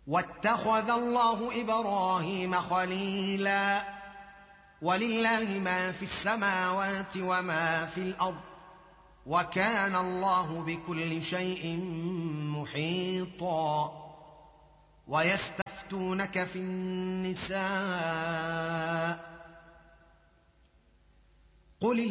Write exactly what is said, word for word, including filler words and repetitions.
واتخذ الله إبراهيم خليلا ولله ما في السماوات وما في الأرض وكان الله بكل شيء محيطا ويستفتونك في النساء قل